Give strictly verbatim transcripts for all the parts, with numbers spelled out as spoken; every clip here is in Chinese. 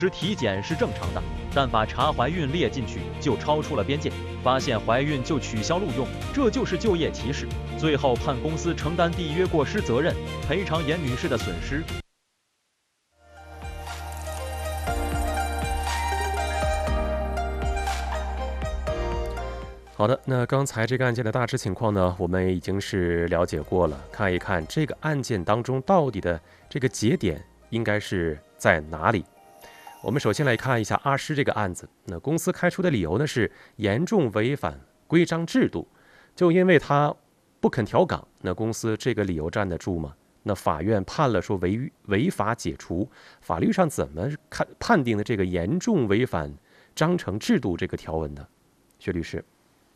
时体检是正常的，但把查怀孕列进去就超出了边界，发现怀孕就取消录用，这就是就业歧视。最后判公司承担缔约过失责任，赔偿严女士的损失。 好的，那刚才这个案件的大致情况呢，我们已经是了解过了，看一看这个案件当中到底的这个节点应该是在哪里。我们首先来看一下阿诗这个案子，那公司开出的理由呢是严重违反规章制度，就因为他不肯调岗，那公司这个理由站得住吗？那法院判了说违违法解除，法律上怎么看判定的这个严重违反章程制度这个条文的？薛律师。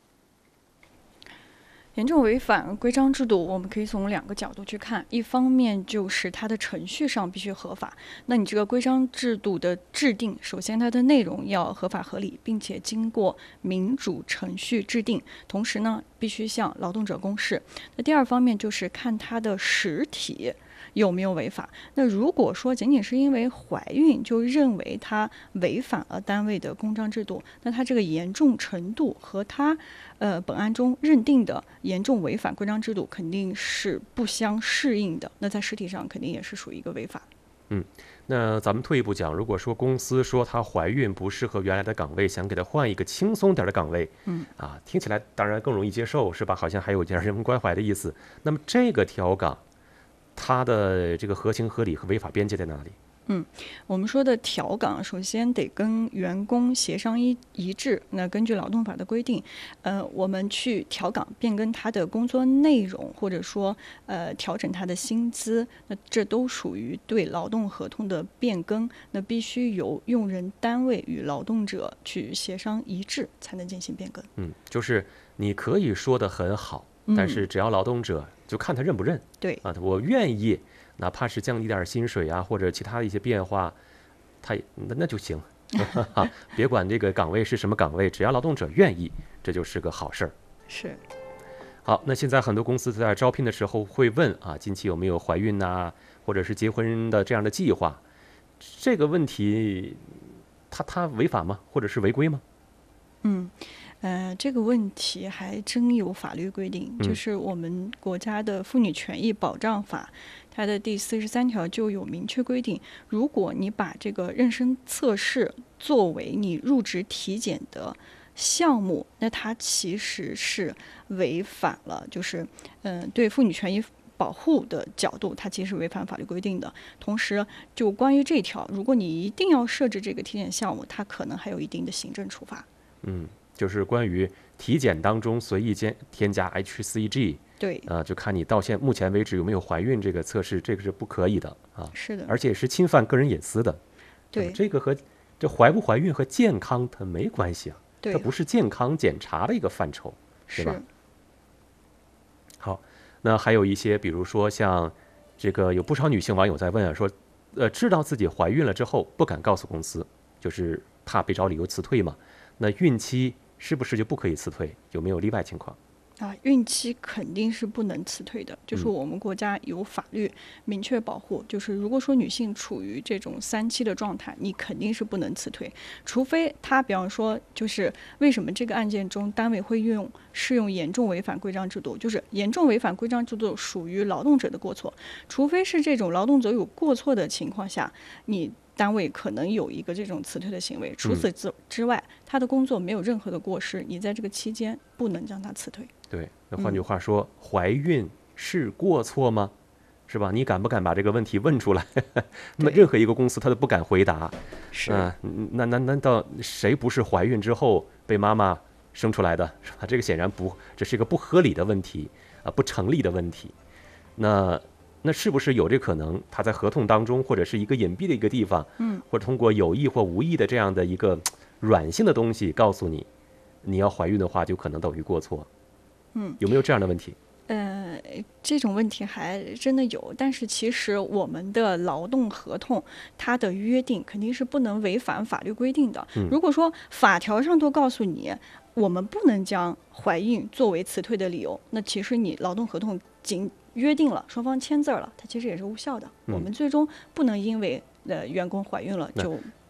严重违反规章制度，我们可以从两个角度去看。一方面就是它的程序上必须合法，那你这个规章制度的制定，首先它的内容要合法合理，并且经过民主程序制定，同时呢，必须向劳动者公示。那第二方面就是看它的实体有没有违法。那如果说仅仅是因为怀孕就认为它违反了单位的公章制度，那它这个严重程度和它呃本案中认定的严重违反规章制度肯定是不相适应的，那在实体上肯定也是属于一个违法。 嗯，那咱们退一步讲，如果说公司说她怀孕不适合原来的岗位，想给她换一个轻松点的岗位， 嗯啊，听起来当然更容易接受，是吧？好像还有点人文关怀的意思。那么这个调岗，它的这个合情合理和违法边界在哪里？ 嗯，我们说的调岗，首先得跟员工协商一一致。那根据劳动法的规定，呃，我们去调岗变更他的工作内容，或者说呃调整他的薪资，那这都属于对劳动合同的变更。那必须由用人单位与劳动者去协商一致，才能进行变更。 嗯，就是你可以说得很好，但是只要劳动者就看他认不认。 对啊，我愿意。哪怕是降低点薪水啊，或者其他的一些变化，他那那就行，别管这个岗位是什么岗位，只要劳动者愿意，这就是个好事儿。 是。 好，那现在很多公司在招聘的时候会问啊，近期有没有怀孕呐、啊，或者是结婚的这样的计划？这个问题，他他违法吗？或者是违规吗？ 嗯。呃，这个问题还真有法律规定，就是我们国家的妇女权益保障法，它的第四十三条就有明确规定，如果你把这个妊娠测试作为你入职体检的项目，那它其实是违反了，就是嗯、呃，对妇女权益保护的角度，它其实是违反法律规定的。同时，就关于这条，如果你一定要设置这个体检项目，它可能还有一定的行政处罚。 嗯。就是关于体检当中随意间添加 H C G， 对， 啊、呃，就看你到现目前为止有没有怀孕这个测试，这个是不可以的啊。 是的， 而且是侵犯个人隐私的。 对， 这个和这怀不怀孕和健康它没关系啊， 对， 它不是健康检查的一个范畴，对吧？好，那还有一些，比如说像这个，有不少女性网友在问啊，说，呃，知道自己怀孕了之后不敢告诉公司，就是怕被找理由辞退嘛。那孕期是不是就不可以辞退？有没有例外情况？ 啊，孕期肯定是不能辞退的，就是我们国家有法律明确保护，嗯、就是如果说女性处于这种三期的状态，你肯定是不能辞退，除非她，比方说，就是为什么这个案件中单位会用适用严重违反规章制度，就是严重违反规章制度属于劳动者的过错，除非是这种劳动者有过错的情况下，你单位可能有一个这种辞退的行为，除此之之外，嗯、他的工作没有任何的过失，你在这个期间不能将他辞退。 对，那换句话说，嗯、怀孕是过错吗？是吧？你敢不敢把这个问题问出来？那么任何一个公司他都不敢回答。 是啊、呃，那那难道谁不是怀孕之后被妈妈生出来的？是吧？这个显然不，这是一个不合理的问题啊，不成立的问题。那。那是不是有这可能？他在合同当中，或者是一个隐蔽的一个地方， 嗯， 或者通过有意或无意的这样的一个软性的东西，告诉你，你要怀孕的话，就可能等于过错。 嗯， 有没有这样的问题？ 呃，这种问题还真的有，但是其实我们的劳动合同它的约定肯定是不能违反法律规定的。 嗯、 如果说法条上都告诉你，我们不能将怀孕作为辞退的理由，那其实你劳动合同仅约定了，双方签字了，它其实也是无效的。 嗯、 我们最终不能因为呃员工怀孕了就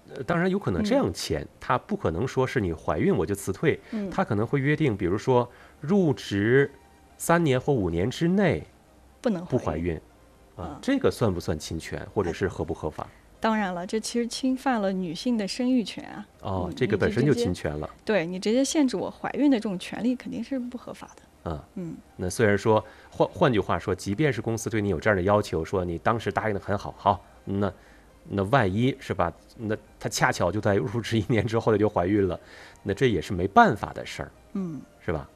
呃当然有可能这样签，他、嗯、不可能说是你怀孕我就辞退，嗯、他可能会约定，比如说入职三年或五年之内不能不怀孕，啊，嗯、这个算不算侵权，或者是合不合法？ 当然了，这其实侵犯了女性的生育权啊。 哦，这个本身就侵权了。 对，你直接限制我怀孕的这种权利，肯定是不合法的。 啊，嗯，那虽然说换换句话说，即便是公司对你有这样的要求，说你当时答应的很好，好，那那万一是吧？那他恰巧就在入职一年之后他就怀孕了，那这也是没办法的事儿， 嗯， 是吧？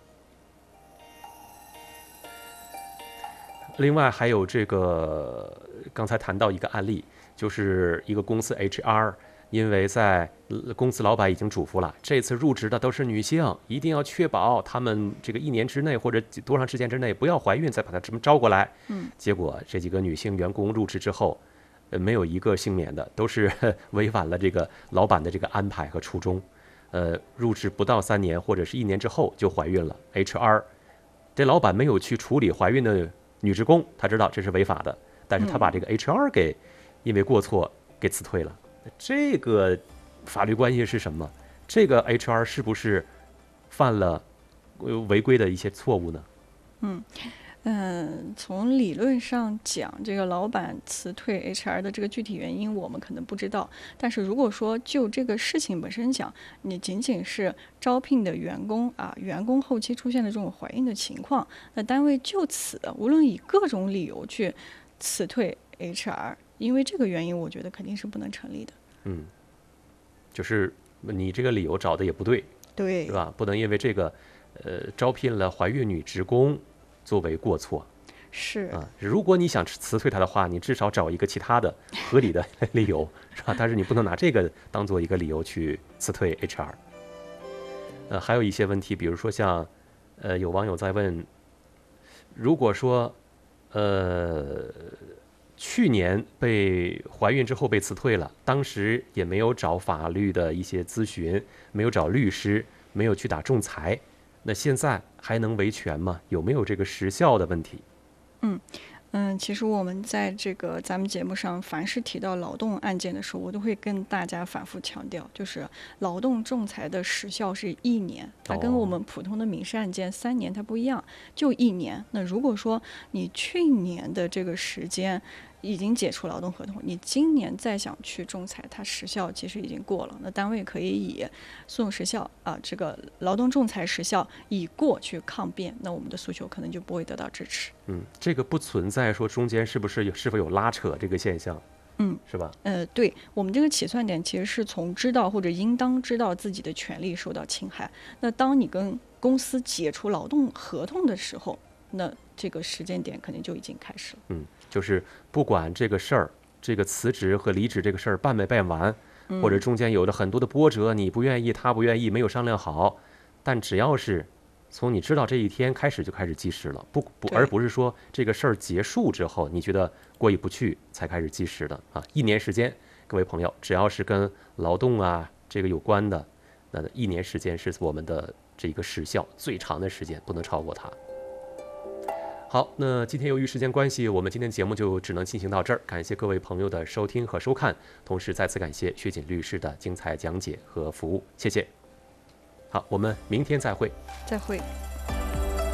另外还有这个刚才谈到一个案例，就是一个公司 H R。因为在公司老板已经嘱咐了，这次入职的都是女性，一定要确保她们这个一年之内或者多长时间之内不要怀孕，再把她这么招过来。 嗯， 结果这几个女性员工入职之后，呃，没有一个幸免的，都是违反了这个老板的这个安排和初衷。呃，入职不到三年或者是一年之后就怀孕了 ，H R 这老板没有去处理怀孕的女职工，他知道这是违法的，但是他把这个 H R 给因为过错给辞退了。这个法律关系是什么？这个 H R 是不是犯了违规的一些错误呢？ 嗯嗯，从理论上讲，这个老板辞退 H R 的这个具体原因我们可能不知道。但是如果说就这个事情本身讲，你仅仅是招聘的员工啊，员工后期出现的这种怀孕的情况，那单位就此无论以各种理由去辞退 H R。因为这个原因，我觉得肯定是不能成立的。 嗯，就是你这个理由找的也不对， 对， 是吧？不能因为这个，呃，招聘了怀孕女职工作为过错。 是啊，如果你想辞退她的话，你至少找一个其他的合理的理由，是吧？但是你不能拿这个当做一个理由去辞退 H R。呃，还有一些问题，比如说像，呃，有网友在问，如果说，呃。去年被怀孕之后被辞退了，当时也没有找法律的一些咨询，没有找律师，没有去打仲裁，那现在还能维权吗？有没有这个时效的问题？ 嗯嗯，其实我们在这个咱们节目上，凡是提到劳动案件的时候，我都会跟大家反复强调，就是劳动仲裁的时效是一年，它跟我们普通的民事案件三年它不一样，就一年。那如果说你去年的这个时间已经解除劳动合同，你今年再想去仲裁，它时效其实已经过了。那单位可以以诉讼时效啊、呃，这个劳动仲裁时效已过去抗辩，那我们的诉求可能就不会得到支持。 嗯，这个不存在说中间是不是有是否有拉扯这个现象， 嗯， 是吧？ 呃，对，我们这个起算点其实是从知道或者应当知道自己的权利受到侵害。那当你跟公司解除劳动合同的时候，那这个时间点肯定就已经开始了。 嗯，就是不管这个事儿，这个辞职和离职这个事儿办没办完， 嗯、 或者中间有了很多的波折，你不愿意，他不愿意，没有商量好，但只要是从你知道这一天开始就开始计时了，不不，而不是说这个事儿结束之后你觉得过意不去才开始计时的啊。一年时间，各位朋友，只要是跟劳动啊这个有关的，那一年时间是我们的这个时效最长的时间，不能超过它。好，那今天由于时间关系，我们今天节目就只能进行到这儿。感谢各位朋友的收听和收看，同时再次感谢薛锦律师的精彩讲解和服务，谢谢。好，我们明天再会。 再会。